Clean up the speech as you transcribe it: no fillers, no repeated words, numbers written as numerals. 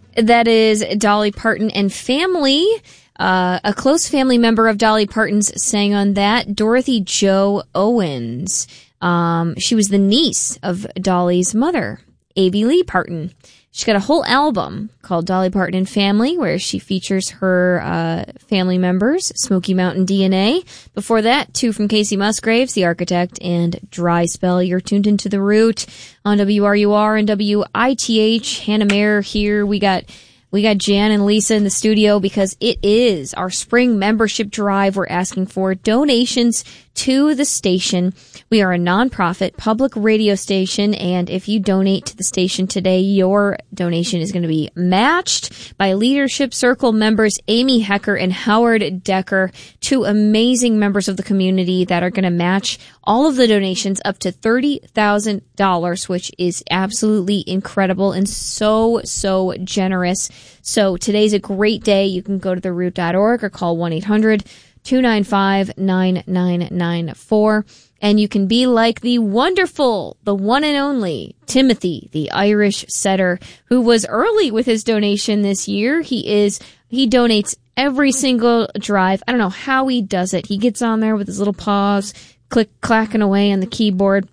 That is Dolly Parton and family. A close family member of Dolly Parton's sang on that, Dorothy Jo Owens. She was the niece of Dolly's mother, Abbey Lee Parton. She's got a whole album called Dolly Parton and Family, where she features her family members, Smoky Mountain DNA. Before that, two from Casey Musgraves, The Architect, and Dry Spell. You're tuned into The Root on WRUR and WITH. Hannah Mayer here. We got Jan and Lisa in the studio because it is our spring membership drive. We're asking for donations to the station. We are a nonprofit public radio station, and if you donate to the station today, your donation is going to be matched by Leadership Circle members Amy Hecker and Howard Decker, two amazing members of the community that are going to match all of the donations up to $30,000, which is absolutely incredible and so generous. So today's a great day. You can go to theroot.org or call 1-800-295-9994. And you can be like the wonderful, the one and only Timothy, the Irish setter, who was early with his donation this year. He donates every single drive. I don't know how he does it. He gets on there with his little paws, clacking away on the keyboard.